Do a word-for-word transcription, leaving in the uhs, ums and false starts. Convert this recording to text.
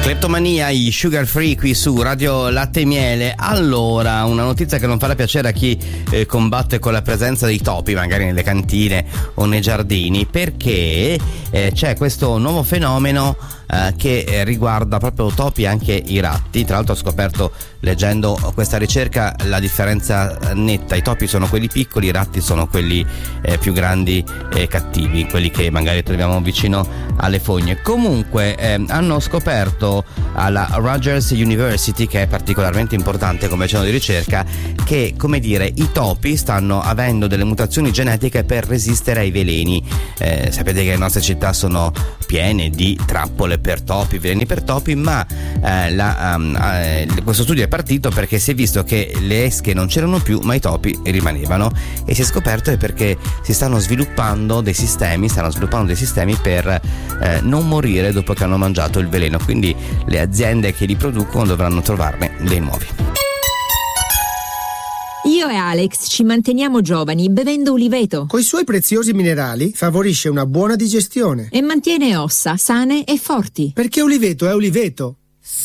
Cleptomania, i Sugar Free qui su Radio Latte e Miele. Allora, una notizia che non farà piacere a chi eh, combatte con la presenza dei topi, magari nelle cantine o nei giardini, perché eh, c'è questo nuovo fenomeno eh, che eh, riguarda proprio topi e anche i ratti. Tra l'altro ho scoperto, leggendo questa ricerca, la differenza netta: i topi sono quelli piccoli, i ratti sono quelli eh, più grandi e cattivi, quelli che magari troviamo vicino alle fogne. Comunque eh, hanno scoperto alla Rutgers University, che è particolarmente importante come centro di ricerca, che, come dire, i topi stanno avendo delle mutazioni genetiche per resistere ai veleni. Eh, sapete che le nostre città sono piene di trappole per topi, veleni per topi, ma eh, la, um, eh, questo studio è partito perché si è visto che le esche non c'erano più, ma i topi rimanevano, e si è scoperto è perché si stanno sviluppando dei sistemi, stanno sviluppando dei sistemi per eh, non morire dopo che hanno mangiato il veleno, quindi le aziende che li producono dovranno trovarne dei nuovi. Io e Alex ci manteniamo giovani bevendo uliveto. Coi suoi preziosi minerali favorisce una buona digestione e mantiene ossa sane e forti. Perché uliveto è uliveto.